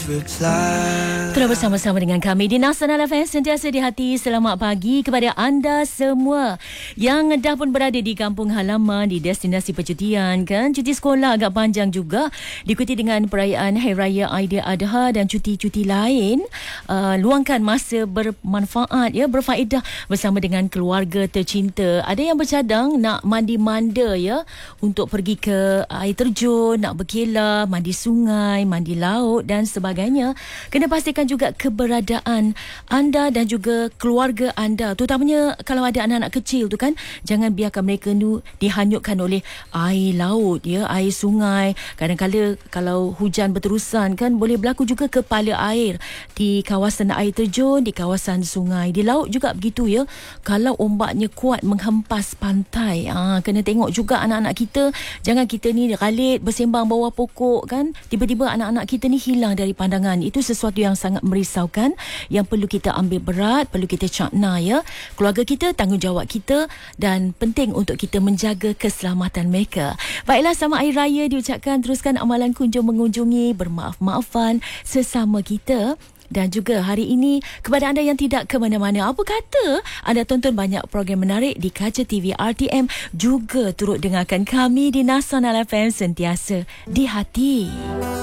Terus bersama-sama dengan kami di Nasional FM, sentiasa di hati. Selamat pagi kepada anda semua yang dah pun berada di kampung halaman, di destinasi percutian kan. Cuti sekolah agak panjang juga, diikuti dengan perayaan Hari Raya Aidiladha dan cuti-cuti lain. Luangkan masa bermanfaat ya, berfaedah bersama dengan keluarga tercinta. Ada yang bercadang nak mandi-manda ya, untuk pergi ke air terjun, nak berkelah, mandi sungai, mandi laut dan sebagainya. Kena pastikan juga keberadaan anda dan juga keluarga anda, terutamanya kalau ada anak-anak kecil tu kan. Jangan biarkan mereka tu dihanyutkan oleh air laut ya, air sungai. Kadang-kadang kalau hujan berterusan kan, boleh berlaku juga kepala air di kawasan air terjun, di kawasan sungai. Di laut juga begitu ya, kalau ombaknya kuat menghempas pantai. Kena tengok juga anak-anak kita. Jangan kita ni galit bersembang bawah pokok kan, tiba-tiba anak-anak kita ni hilang dari pandangan. Itu sesuatu yang sangat merisaukan, yang perlu kita ambil berat, perlu kita cakna ya. Keluarga kita, tanggungjawab kita, dan penting untuk kita menjaga keselamatan mereka. Baiklah, selamat Hari Raya diucapkan. Teruskan amalan kunjung mengunjungi, bermaaf-maafan sesama kita. Dan juga hari ini, kepada anda yang tidak ke mana-mana, apa kata anda tonton banyak program menarik di kaca TV RTM, juga turut dengarkan kami di Nasional FM, sentiasa di hati.